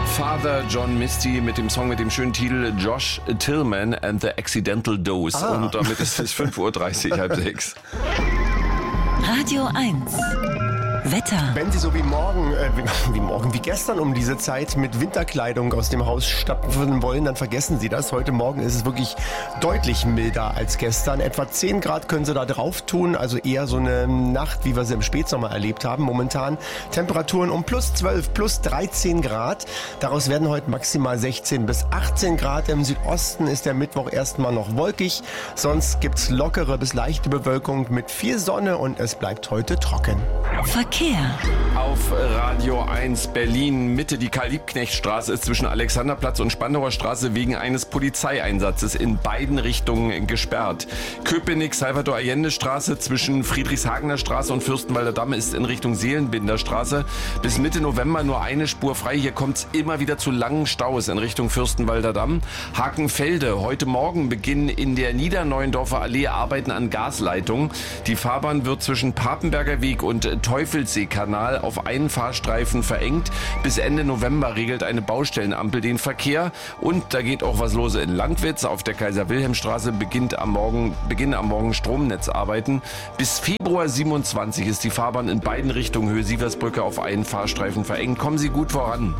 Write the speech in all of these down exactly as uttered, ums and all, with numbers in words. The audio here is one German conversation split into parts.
Father John Misty mit dem Song mit dem schönen Titel Josh Tillman and the Accidental Dose. Ah. Und damit ist es fünf Uhr dreißig, halb sechs. Radio eins. Wetter. Wenn Sie so wie morgen, äh, wie, wie morgen, wie gestern um diese Zeit mit Winterkleidung aus dem Haus stapfen wollen, dann vergessen Sie das. Heute Morgen ist es wirklich deutlich milder als gestern. Etwa zehn Grad können Sie da drauf tun, also eher so eine Nacht, wie wir sie im Spätsommer erlebt haben. Momentan Temperaturen um plus zwölf, plus dreizehn Grad. Daraus werden heute maximal sechzehn bis achtzehn Grad. Im Südosten ist der Mittwoch erstmal noch wolkig. Sonst gibt's lockere bis leichte Bewölkung mit viel Sonne und es bleibt heute trocken. Verkehr. Auf Radio eins Berlin Mitte, die Karl-Liebknecht-Straße ist zwischen Alexanderplatz und Spandauer Straße wegen eines Polizeieinsatzes in beiden Richtungen gesperrt. Köpenick-Salvador-Allende-Straße zwischen Friedrichshagener Straße und Fürstenwalder Damm ist in Richtung Seelenbinderstraße bis Mitte November nur eine Spur frei. Hier kommt es immer wieder zu langen Staus in Richtung Fürstenwalder Damm. Hakenfelde, heute Morgen beginnen in der Niederneuendorfer Allee Arbeiten an Gasleitungen. Die Fahrbahn wird zwischen Papenberger Weg und Teufelsseekanal auf einen Fahrstreifen verengt. Bis Ende November regelt eine Baustellenampel den Verkehr. Und da geht auch was los in Landwitz. Auf der Kaiser-Wilhelm-Straße beginnt am Morgen, beginnen am Morgen Stromnetzarbeiten. Bis Februar siebenundzwanzig ist die Fahrbahn in beiden Richtungen Höhe Sieversbrücke auf einen Fahrstreifen verengt. Kommen Sie gut voran.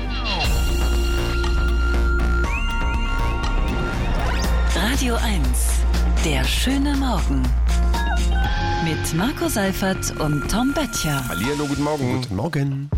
Radio eins. Der schöne Morgen. Mit Marco Seifert und Tom Böttcher. Hallihallo, guten Morgen. Guten Morgen.